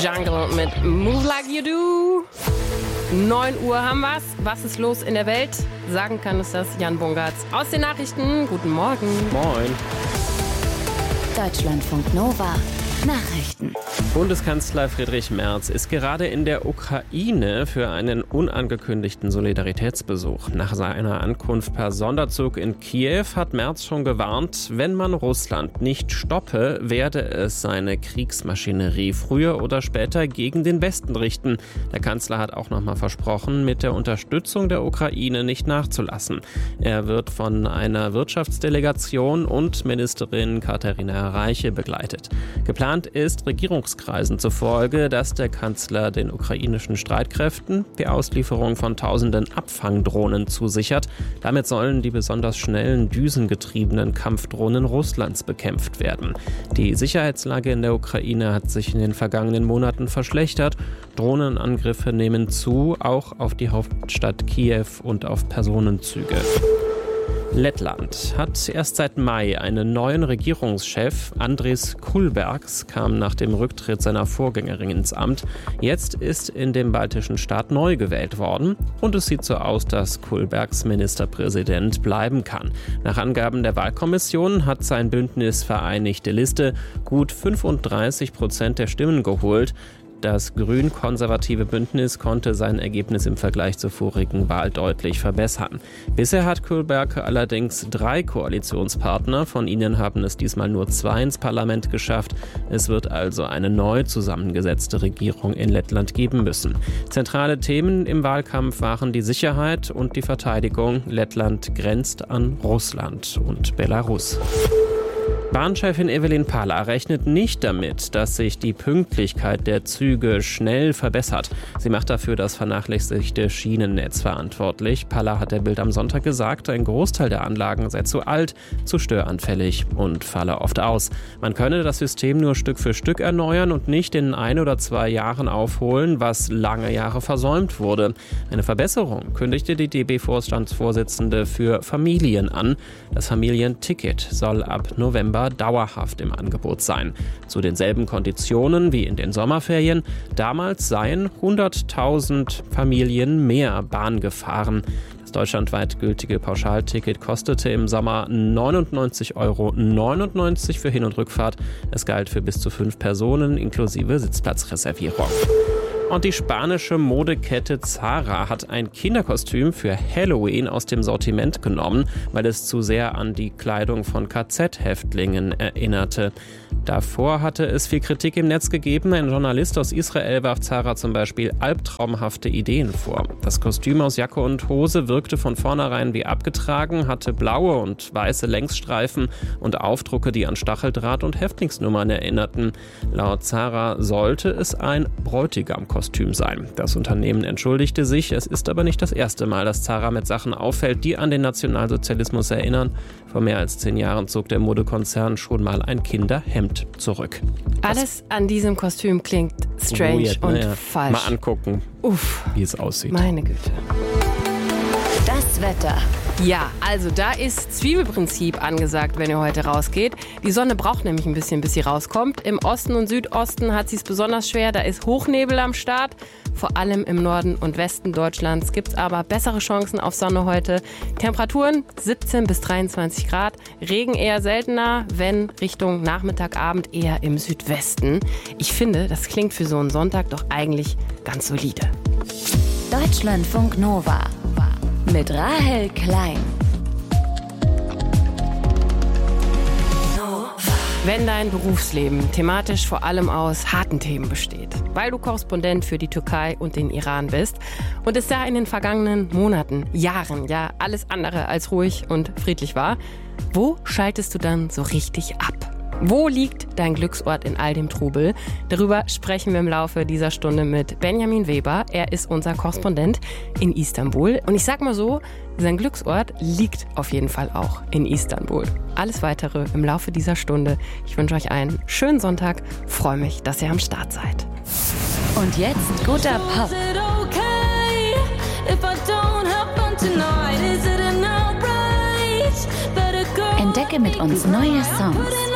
Jungle mit Move Like You Do. 9 Uhr haben wir's. Was ist los in der Welt? Sagen kann uns das Jan Bungartz aus den Nachrichten. Guten Morgen. Moin. Deutschlandfunk Nova. Nachrichten. Bundeskanzler Friedrich Merz ist gerade in der Ukraine für einen unangekündigten Solidaritätsbesuch. Nach seiner Ankunft per Sonderzug in Kiew hat Merz schon gewarnt, wenn man Russland nicht stoppe, werde es seine Kriegsmaschinerie früher oder später gegen den Westen richten. Der Kanzler hat auch nochmal versprochen, mit der Unterstützung der Ukraine nicht nachzulassen. Er wird von einer Wirtschaftsdelegation und Ministerin Katharina Reiche begleitet. Geplant ist Regierungskreisen zufolge, dass der Kanzler den ukrainischen Streitkräften die Auslieferung von tausenden Abfangdrohnen zusichert. Damit sollen die besonders schnellen, düsengetriebenen Kampfdrohnen Russlands bekämpft werden. Die Sicherheitslage in der Ukraine hat sich in den vergangenen Monaten verschlechtert. Drohnenangriffe nehmen zu, auch auf die Hauptstadt Kiew und auf Personenzüge. Lettland hat erst seit Mai einen neuen Regierungschef. Andris Kulbergs kam nach dem Rücktritt seiner Vorgängerin ins Amt. Jetzt ist in dem baltischen Staat neu gewählt worden und es sieht so aus, dass Kulbergs Ministerpräsident bleiben kann. Nach Angaben der Wahlkommission hat sein Bündnis Vereinigte Liste gut 35% der Stimmen geholt. Das grün-konservative Bündnis konnte sein Ergebnis im Vergleich zur vorigen Wahl deutlich verbessern. Bisher hat Kulberg allerdings 3 Koalitionspartner, von ihnen haben es diesmal nur 2 ins Parlament geschafft. Es wird also eine neu zusammengesetzte Regierung in Lettland geben müssen. Zentrale Themen im Wahlkampf waren die Sicherheit und die Verteidigung. Lettland grenzt an Russland und Belarus. Bahnchefin Evelyn Palla rechnet nicht damit, dass sich die Pünktlichkeit der Züge schnell verbessert. Sie macht dafür das vernachlässigte Schienennetz verantwortlich. Palla hat der Bild am Sonntag gesagt, ein Großteil der Anlagen sei zu alt, zu störanfällig und falle oft aus. Man könne das System nur Stück für Stück erneuern und nicht in 1 oder 2 Jahren aufholen, was lange Jahre versäumt wurde. Eine Verbesserung kündigte die DB-Vorstandsvorsitzende für Familien an. Das Familienticket soll ab November dauerhaft im Angebot sein. Zu denselben Konditionen wie in den Sommerferien. Damals seien 100.000 Familien mehr Bahn gefahren. Das deutschlandweit gültige Pauschalticket kostete im Sommer 99,99 € für Hin- und Rückfahrt. Es galt für bis zu 5 Personen inklusive Sitzplatzreservierung. Und die spanische Modekette Zara hat ein Kinderkostüm für Halloween aus dem Sortiment genommen, weil es zu sehr an die Kleidung von KZ-Häftlingen erinnerte. Davor hatte es viel Kritik im Netz gegeben. Ein Journalist aus Israel warf Zara zum Beispiel albtraumhafte Ideen vor. Das Kostüm aus Jacke und Hose wirkte von vornherein wie abgetragen, hatte blaue und weiße Längsstreifen und Aufdrucke, die an Stacheldraht und Häftlingsnummern erinnerten. Laut Zara sollte es ein Bräutigamkostüm sein. Das Unternehmen entschuldigte sich. Es ist aber nicht das erste Mal, dass Zara mit Sachen auffällt, die an den Nationalsozialismus erinnern. Vor mehr als 10 Jahren zog der Modekonzern schon mal ein Kinderhemd zurück. Alles an diesem Kostüm klingt strange weird, und ja. falsch. Mal angucken, wie es aussieht. Meine Güte. Das Wetter. Ja, also da ist Zwiebelprinzip angesagt, wenn ihr heute rausgeht. Die Sonne braucht nämlich ein bisschen, bis sie rauskommt. Im Osten und Südosten hat sie es besonders schwer. Da ist Hochnebel am Start. Vor allem im Norden und Westen Deutschlands gibt es aber bessere Chancen auf Sonne heute. Temperaturen 17 bis 23 Grad. Regen eher seltener, wenn Richtung Nachmittag, Abend eher im Südwesten. Ich finde, das klingt für so einen Sonntag doch eigentlich ganz solide. Deutschlandfunk Nova. Mit Rahel Klein. Wenn dein Berufsleben thematisch vor allem aus harten Themen besteht, weil du Korrespondent für die Türkei und den Iran bist und es da in den vergangenen Monaten, Jahren, ja alles andere als ruhig und friedlich war, wo schaltest du dann so richtig ab? Wo liegt dein Glücksort in all dem Trubel? Darüber sprechen wir im Laufe dieser Stunde mit Benjamin Weber. Er ist unser Korrespondent in Istanbul. Und ich sag mal so, sein Glücksort liegt auf jeden Fall auch in Istanbul. Alles Weitere im Laufe dieser Stunde. Ich wünsche euch einen schönen Sonntag. Freue mich, dass ihr am Start seid. Und jetzt guter Pop. Entdecke mit uns neue Songs.